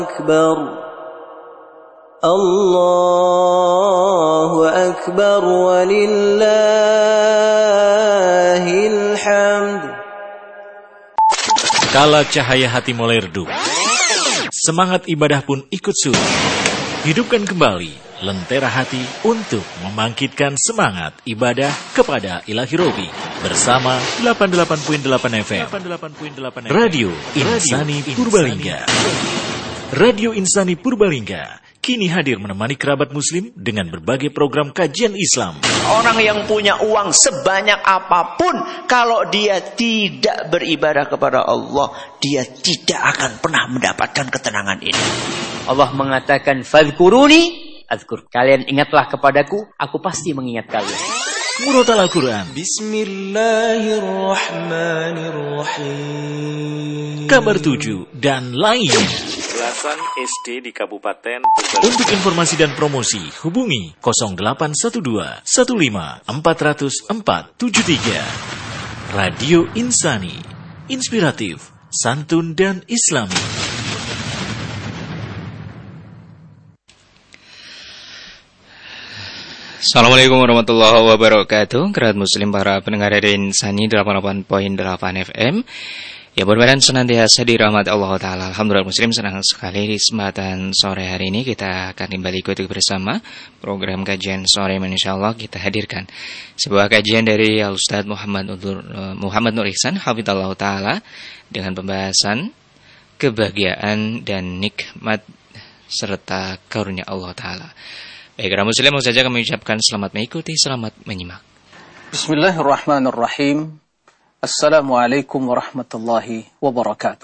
أكبر الله أكبر ولله الحمد. Kala cahaya hati mulai redup, semangat ibadah pun ikut surut. Hidupkan kembali lentera hati untuk membangkitkan semangat ibadah kepada Ilahi Robi bersama 88.8 FM Radio Insani Purbalingga. Radio Insani Purbalingga kini hadir menemani kerabat muslim dengan berbagai program kajian Islam. Orang yang punya uang sebanyak apapun, kalau dia tidak beribadah kepada Allah, dia tidak akan pernah mendapatkan ketenangan ini. Allah mengatakan, "Fadhkuruni azkur." Kalian ingatlah kepadaku, aku pasti mengingat kalian. Murotal Al-Quran, Bismillahirrahmanirrahim. Kabar 7 dan lainnya. Belasan SD di Kabupaten Untuk informasi dan promosi hubungi 0812 15 400 473. Radio Insani, inspiratif, santun dan islami. Assalamualaikum warahmatullahi wabarakatuh. Kerabat muslim para pendengar Radio Insani 88.8 FM. Ya, mudah-mudahan senantiasa dirahmati Allah Ta'ala. Alhamdulillah muslim, senang sekali di kesempatan sore hari ini kita akan kembali ikuti bersama program kajian sore. InsyaAllah kita hadirkan sebuah kajian dari Al-Ustaz Muhammad Nur Ihsan Hafidhahullah Ta'ala dengan pembahasan kebahagiaan dan nikmat serta karunia Allah Ta'ala. Baik, kerabat muslim, mau saja kami ucapkan selamat mengikuti, selamat menyimak. Bismillahirrahmanirrahim. Assalamualaikum warahmatullahi wabarakatuh.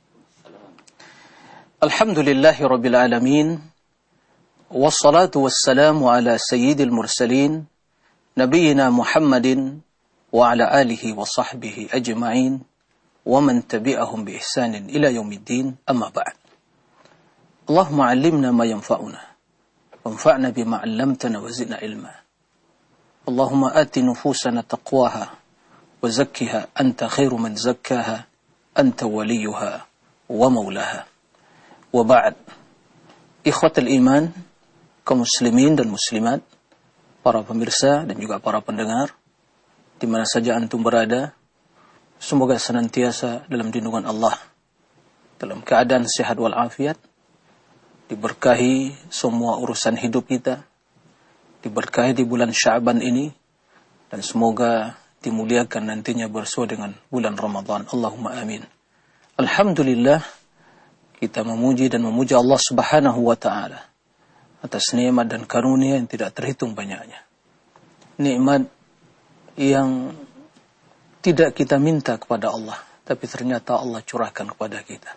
Alhamdulillahi rabbil alamin. Wassalatu wassalamu ala sayyidil mursalin, nabiyyina Muhammadin wa ala alihi wa sahbihi ajma'in wa man tabi'ahum bi ihsanin ila yaumiddin, amma ba'd. Allahumma 'allimna ma yanfa'una wanfa'na bima 'allamtana wa zidna ilma. Allahumma ati nufusana taqwaha وزكها أنت خير من زكاها أنت وليها ومولاها وبعد. إخوة الإيمان, kaum muslimin dan muslimat, para pemirsa dan juga para pendengar di mana saja antum berada, semoga senantiasa dalam lindungan Allah, dalam keadaan sehat walafiat, diberkahi semua urusan hidup kita, diberkahi di bulan Sya'ban ini, dan semoga dimuliakan nantinya bersua dengan bulan Ramadan. Allahumma amin. Alhamdulillah, kita memuji dan memuja Allah Subhanahu wa ta'ala atas nikmat dan karunia yang tidak terhitung banyaknya. Nikmat yang tidak kita minta kepada Allah, tapi ternyata Allah curahkan kepada kita.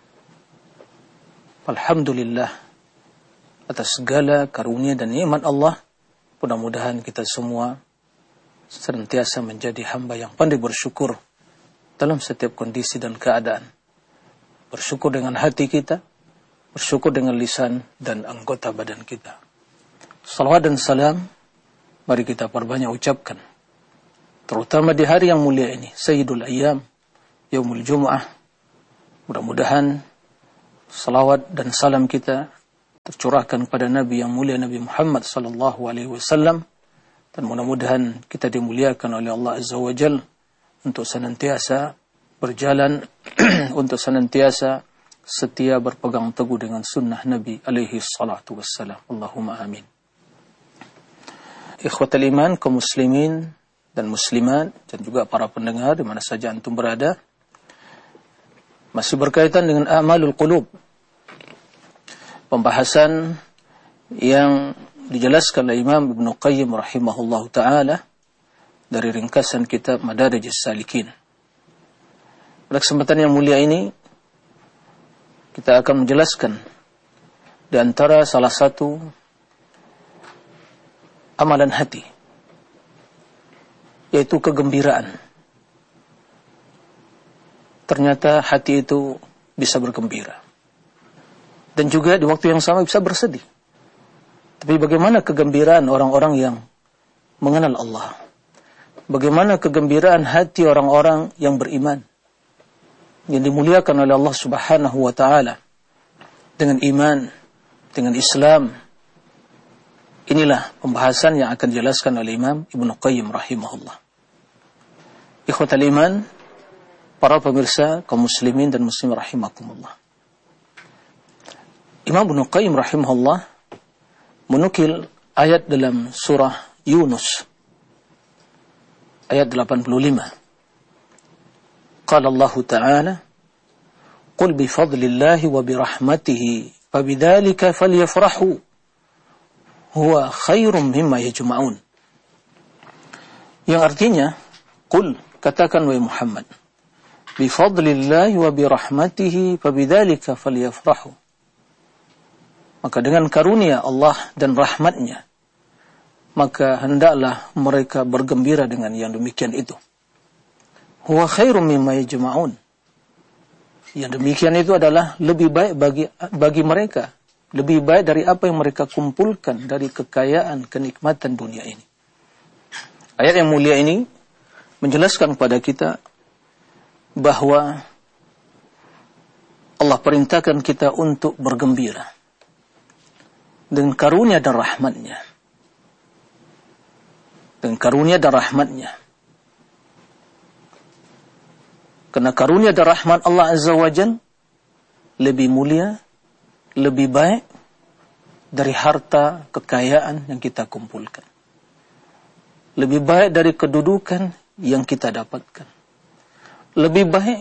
Alhamdulillah atas segala karunia dan nikmat Allah. Mudah-mudahan kita semua senantiasa menjadi hamba yang pandai bersyukur dalam setiap kondisi dan keadaan. Bersyukur dengan hati kita, bersyukur dengan lisan dan anggota badan kita. Salawat dan salam mari kita perbanyak ucapkan, terutama di hari yang mulia ini, Sayyidul Ayyam, Yaumul Jumu'ah. Mudah-mudahan salawat dan salam kita tercurahkan kepada Nabi yang mulia, Nabi Muhammad sallallahu alaihi wasallam. Dan mudah-mudahan kita dimuliakan oleh Allah Azza wa Jal untuk senantiasa berjalan, untuk senantiasa setia berpegang teguh dengan sunnah Nabi alaihi salatu wassalam. Allahumma amin. Ikhwatal iman, kaum muslimin dan muslimat, dan juga para pendengar di mana saja antum berada, masih berkaitan dengan a'malul qulub. Pembahasan yang dijelaskan oleh Imam Ibnu Qayyim rahimahullahu ta'ala dari ringkasan kitab Madarijus Salikin. Pada kesempatan yang mulia ini kita akan menjelaskan di antara salah satu amalan hati, yaitu kegembiraan. Ternyata hati itu bisa bergembira dan juga di waktu yang sama bisa bersedih. Tapi bagaimana kegembiraan orang-orang yang mengenal Allah? Bagaimana kegembiraan hati orang-orang yang beriman, yang dimuliakan oleh Allah Subhanahu wa ta'ala? dengan iman, dengan Islam. Inilah pembahasan yang akan dijelaskan oleh Imam Ibnu Qayyim rahimahullah. Ikhwatal iman, para pemirsa kaum muslimin dan muslim rahimakumullah. Imam Ibnu Qayyim rahimahullah menukil ayat dalam surah Yunus ayat 85. Qala Allah Ta'ala, "Qul bi fadlillahi wa bi rahmatihi fabidzalika falyafrahu huwa khairum mimma yajma'un." Yang artinya, qul, katakan wahai Muhammad, bi fadlillahi wa bi rahmatihi fabidzalika falyafrahu. Maka dengan karunia Allah dan rahmatnya, maka hendaklah mereka bergembira dengan yang demikian itu. Huwa khairum mimma yajma'un. Yang demikian itu adalah lebih baik bagi mereka, lebih baik dari apa yang mereka kumpulkan dari kekayaan, kenikmatan dunia ini. Ayat yang mulia ini menjelaskan kepada kita bahwa Allah perintahkan kita untuk bergembira dengan karunia dan rahmatnya. Dengan karunia dan rahmatnya. Karena karunia dan rahmat Allah Azza wa Jalla lebih mulia, lebih baik dari harta kekayaan yang kita kumpulkan. Lebih baik dari kedudukan yang kita dapatkan. Lebih baik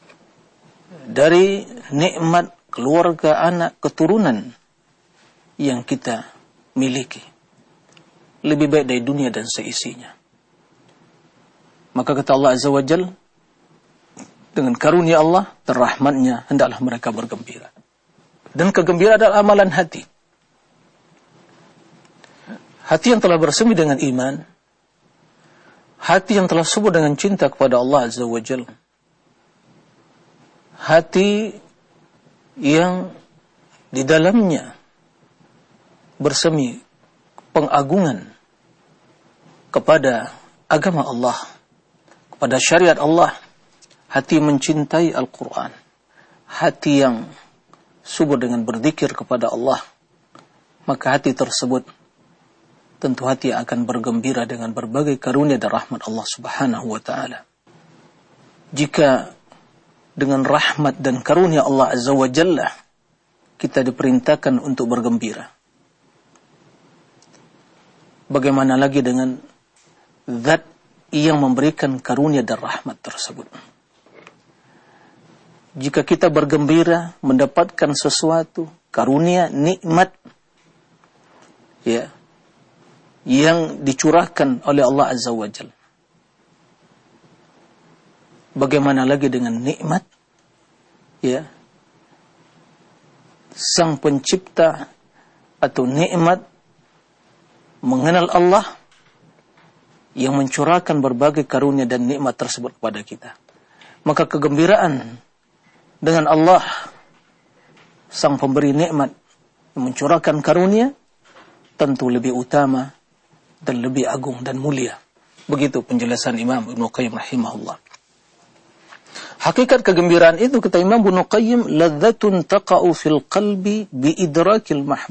dari nikmat keluarga, anak, keturunan yang kita miliki. Lebih baik dari dunia dan seisinya. Maka kata Allah Azza wa Jalla, dengan karunia Allah dan rahmatnya hendaklah mereka bergembira. Dan kegembiraan adalah amalan hati. Hati yang telah bersemi dengan iman, hati yang telah subur dengan cinta kepada Allah Azza wa Jalla, hati yang di dalamnya bersemi pengagungan kepada agama Allah, kepada syariat Allah, hati mencintai Al-Quran, hati yang subur dengan berzikir kepada Allah, maka hati tersebut tentu hati yang akan bergembira dengan berbagai karunia dan rahmat Allah Subhanahu wa Ta'ala. Jika dengan rahmat dan karunia Allah Azza wa Jalla kita diperintahkan untuk bergembira, bagaimana lagi dengan zat yang memberikan karunia dan rahmat tersebut? Jika kita bergembira mendapatkan sesuatu, karunia, nikmat, ya, yang dicurahkan oleh Allah Azza wa Jalla, bagaimana lagi dengan nikmat, ya, Sang Pencipta atau nikmat mengenal Allah yang mencurahkan berbagai karunia dan nikmat tersebut kepada kita. Maka kegembiraan dengan Allah, Sang Pemberi nikmat yang mencurahkan karunia, tentu lebih utama dan lebih agung dan mulia. Begitu penjelasan Imam Ibnu Qayyim rahimahullah. Hakikat kegembiraan itu, kata Imam Ibnu Qayyim, ladzatun taqa'u fil qalbi bi idrakil mahbub.